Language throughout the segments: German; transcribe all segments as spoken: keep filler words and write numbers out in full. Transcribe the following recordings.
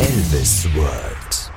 Elvis World.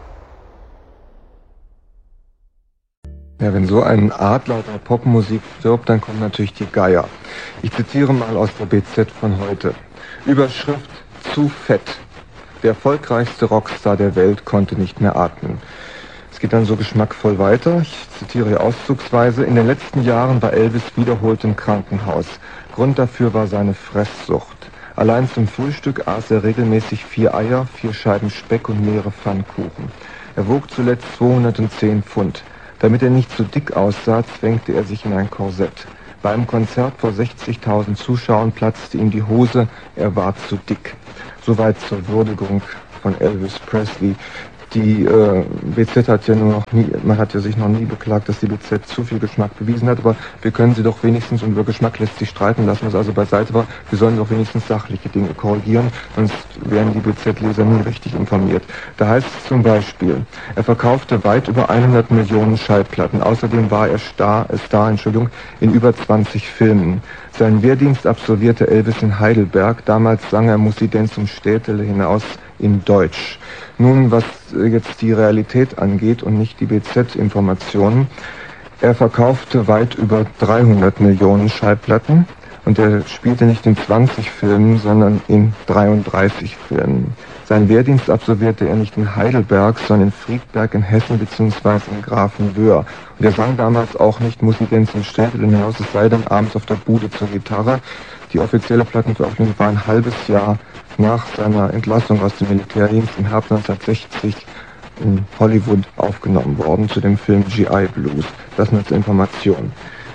Ja, wenn so ein Adler der Popmusik stirbt, dann kommen natürlich die Geier. Ich zitiere mal aus der B Z von heute. Überschrift: Zu fett. Der erfolgreichste Rockstar der Welt konnte nicht mehr atmen. Es geht dann so geschmackvoll weiter. Ich zitiere hier auszugsweise. In den letzten Jahren war Elvis wiederholt im Krankenhaus. Grund dafür war seine Fresssucht. Allein zum Frühstück aß er regelmäßig vier Eier, vier Scheiben Speck und mehrere Pfannkuchen. Er wog zuletzt zweihundertzehn Pfund. Damit er nicht zu dick aussah, zwängte er sich in ein Korsett. Bei einem Konzert vor sechzigtausend Zuschauern platzte ihm die Hose, er war zu dick. Soweit zur Würdigung von Elvis Presley. Die äh, B Z hat ja nur noch nie, man hat ja sich noch nie beklagt, dass die B Z zu viel Geschmack bewiesen hat, aber wir können sie doch wenigstens, und über Geschmack lässt sich streiten, lassen was also beiseite war, wir sollen doch wenigstens sachliche Dinge korrigieren, sonst werden die B Z-Leser nie richtig informiert. Da heißt es zum Beispiel, er verkaufte weit über hundert Millionen Schallplatten, außerdem war er Star, äh Star Entschuldigung, in über zwanzig Filmen. Seinen Wehrdienst absolvierte Elvis in Heidelberg, damals sang er Musidenz zum Städtele hinaus in Deutsch. Nun, was jetzt die Realität angeht und nicht die B Z-Informationen. Er verkaufte weit über dreihundert Millionen Schallplatten und er spielte nicht in zwanzig Filmen, sondern in dreiunddreißig Filmen. Seinen Wehrdienst absolvierte er nicht in Heidelberg, sondern in Friedberg in Hessen bzw. in Grafenwöhr. Und er sang damals auch nicht Musidenz im Städtele hinaus, es sei denn abends auf der Bude zur Gitarre. Die offizielle Plattenveröffentlichung war ein halbes Jahr nach seiner Entlassung aus dem Militärdienst im Herbst neunzehnhundertsechzig in Hollywood aufgenommen worden zu dem Film G I Blues. Das nur zur Information.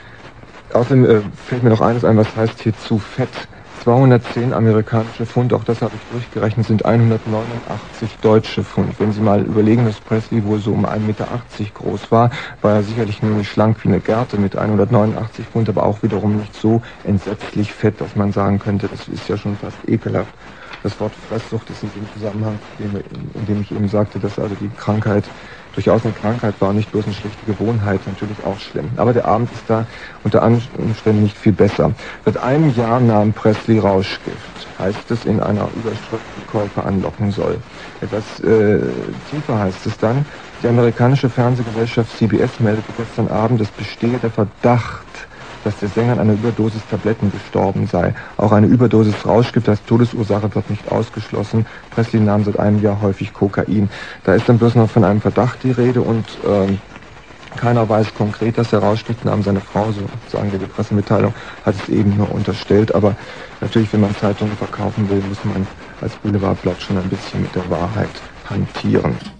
Außerdem äh, fällt mir noch eines ein, was heißt hier zu fett. zweihundertzehn amerikanische Pfund, auch das habe ich durchgerechnet, sind hundertneunundachtzig deutsche Pfund. Wenn Sie mal überlegen, dass Presley wohl so um ein Meter achtzig groß war, war er sicherlich nur nicht schlank wie eine Gerte mit hundertneunundachtzig Pfund, aber auch wiederum nicht so entsetzlich fett, dass man sagen könnte, das ist ja schon fast ekelhaft. Das Wort Fresssucht ist in dem Zusammenhang, in dem ich eben sagte, dass also die Krankheit durchaus eine Krankheit war und nicht bloß eine schlechte Gewohnheit, natürlich auch schlimm. Aber der Abend ist da unter Umständen nicht viel besser. Seit einem Jahr nahm Presley Rauschgift, heißt es in einer Überschrift, die Käufer anlocken soll. Etwas äh, tiefer heißt es dann, die amerikanische Fernsehgesellschaft C B S meldete gestern Abend, es bestehe der Verdacht, dass der Sänger an einer Überdosis Tabletten gestorben sei. Auch eine Überdosis Rauschgift als Todesursache wird nicht ausgeschlossen. Presley nahm seit einem Jahr häufig Kokain. Da ist dann bloß noch von einem Verdacht die Rede und äh, keiner weiß konkret, dass er Rauschgift nahm. Seine Frau, so sagen wir die Pressemitteilung, hat es eben nur unterstellt. Aber natürlich, wenn man Zeitungen verkaufen will, muss man als Boulevardblatt schon ein bisschen mit der Wahrheit hantieren.